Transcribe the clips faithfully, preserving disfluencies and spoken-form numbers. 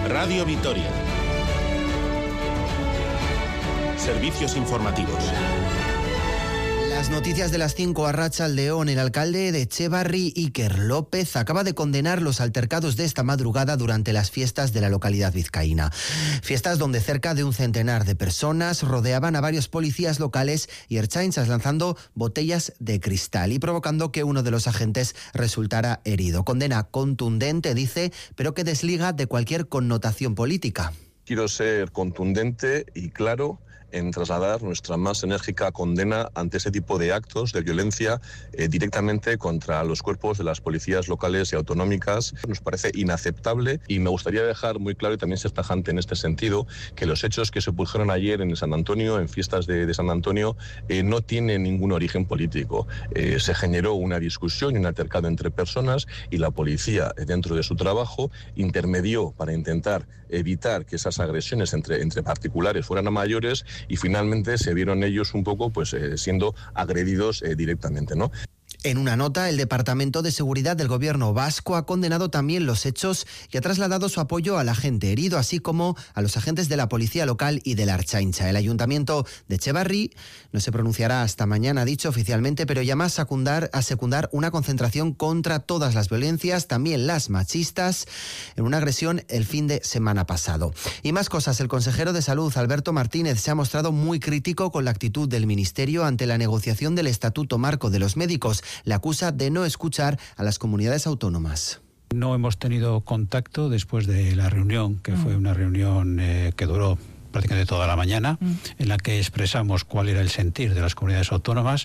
Radio Vitoria. Servicios informativos. Las noticias de las cinco a Arratsaldeon. El alcalde de Etxebarri, Iker López, acaba de condenar los altercados de esta madrugada durante las fiestas de la localidad vizcaína. Fiestas donde cerca de un centenar de personas rodeaban a varios policías locales y ertzaintzas lanzando botellas de cristal y provocando que uno de los agentes resultara herido. Condena contundente, dice, pero que desliga de cualquier connotación política. Quiero ser contundente y claro en trasladar nuestra más enérgica condena ante ese tipo de actos de violencia eh, directamente contra los cuerpos de las policías locales y autonómicas. Nos parece inaceptable y me gustaría dejar muy claro y también ser tajante en este sentido que los hechos que se produjeron ayer en San Antonio, en fiestas de, de San Antonio, eh, no tienen ningún origen político. Eh, se generó una discusión y un altercado entre personas y la policía, dentro de su trabajo, intermedió para intentar evitar que esas agresiones entre, entre particulares fueran a mayores y finalmente se vieron ellos un poco pues eh, siendo agredidos eh, directamente, ¿no? En una nota, el Departamento de Seguridad del Gobierno vasco ha condenado también los hechos y ha trasladado su apoyo al agente herido, así como a los agentes de la Policía Local y de la Ertzaintza. El Ayuntamiento de Etxebarri no se pronunciará hasta mañana, ha dicho oficialmente, pero llama a secundar, a secundar una concentración contra todas las violencias, también las machistas, en una agresión el fin de semana pasado. Y más cosas, el consejero de Salud, Alberto Martínez, se ha mostrado muy crítico con la actitud del Ministerio ante la negociación del Estatuto Marco de los Médicos. Le acusa de no escuchar a las comunidades autónomas. No hemos tenido contacto después de la reunión, que mm. fue una reunión eh, que duró prácticamente toda la mañana, mm. en la que expresamos cuál era el sentir de las comunidades autónomas.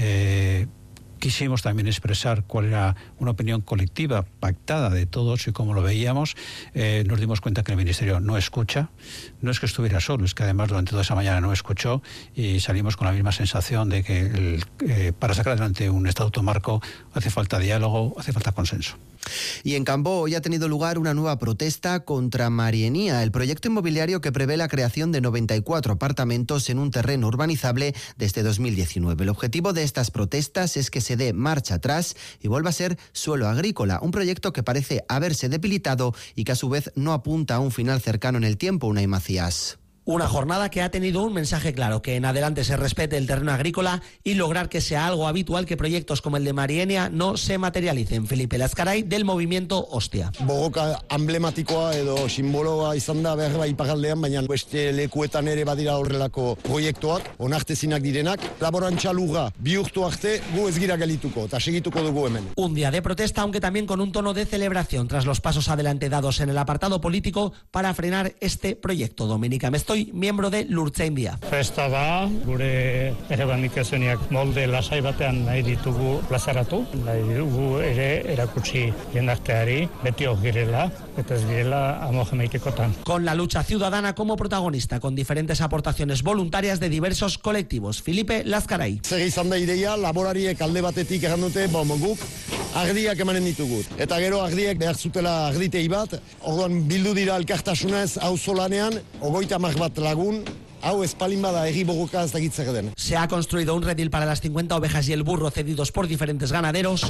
Eh, Quisimos también expresar cuál era una opinión colectiva, pactada de todos y cómo lo veíamos. Eh, nos dimos cuenta que el Ministerio no escucha. No es que estuviera solo, es que además durante toda esa mañana no escuchó y salimos con la misma sensación de que el, eh, para sacar adelante un estatuto marco hace falta diálogo, hace falta consenso. Y en Cambó hoy ha tenido lugar una nueva protesta contra Marienía, el proyecto inmobiliario que prevé la creación de noventa y cuatro apartamentos en un terreno urbanizable desde dos mil diecinueve. El objetivo de estas protestas es que se dé marcha atrás y vuelva a ser suelo agrícola, un proyecto que parece haberse debilitado y que a su vez no apunta a un final cercano en el tiempo. Unai Macías. Una jornada que ha tenido un mensaje claro, que en adelante se respete el terreno agrícola y lograr que sea algo habitual que proyectos como el de Marienea no se materialicen. Felipe Lazkaray, del movimiento Ostia. Borroka emblematikoa edo simboloa izan da berba iparraldean, baina beste lekuetan ere badira horrelako proiektuak, onartezinak direnak, laborantza lurra bihurtu arte gu ez gira gelituko, eta segituko dugu hemen. Un día de protesta, aunque también con un tono de celebración, tras los pasos adelante dados en el apartado político para frenar este proyecto. Dominika Mestoy, miembro de Lurtzaindia. Festa da, gure errebandikazioak molde lasai batean nahi ditugu plazaratu, nahi dugu ere erakutsi jendarteari beti hor girela, eta ez girela amogemeitekotan. Con la lucha ciudadana como protagonista, con diferentes aportaciones voluntarias de diversos colectivos. Felipe Lazkaray. Zer izan da ideia, laborariek alde batetik egan dute, bom, guk ardiak emanen ditugut. Eta gero ardiek behar zutela arditei bat, orduan bildu dira elkartasunez auzolanean, ogoita mar bat lagun, hau espalin bada egi borroka ez dakit zer den. Se ha construido un redil para las cincuenta ovejas y el burro cedidos por diferentes ganaderos,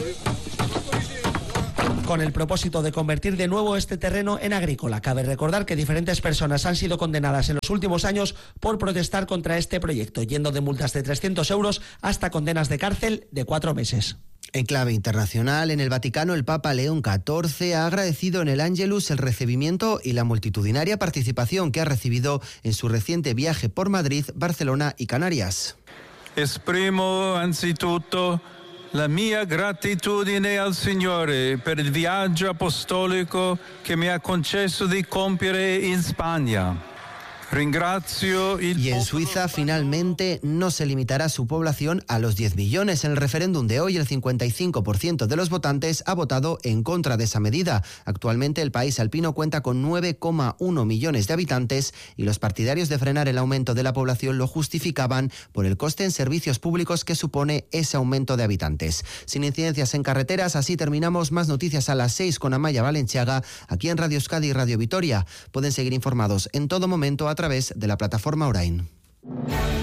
con el propósito de convertir de nuevo este terreno en agrícola. Cabe recordar que diferentes personas han sido condenadas en los últimos años por protestar contra este proyecto, yendo de multas de trescientos euros hasta condenas de cárcel de cuatro meses. En clave internacional, en el Vaticano, el Papa León catorce ha agradecido en el Ángelus el recibimiento y la multitudinaria participación que ha recibido en su reciente viaje por Madrid, Barcelona y Canarias. Esprimo anzitutto la mia gratitudine al Signore per il viaggio apostolico che mi ha concesso di compiere in Spagna. Y en Suiza, finalmente, no se limitará su población a los diez millones. En el referéndum de hoy, el cincuenta y cinco por ciento de los votantes ha votado en contra de esa medida. Actualmente, el país alpino cuenta con nueve coma uno millones de habitantes y los partidarios de frenar el aumento de la población lo justificaban por el coste en servicios públicos que supone ese aumento de habitantes. Sin incidencias en carreteras, así terminamos. Más noticias a las seis con Amaya Valenciaga, aquí en Radio Euskadi y Radio Vitoria. Pueden seguir informados en todo momento a través de la plataforma Orain.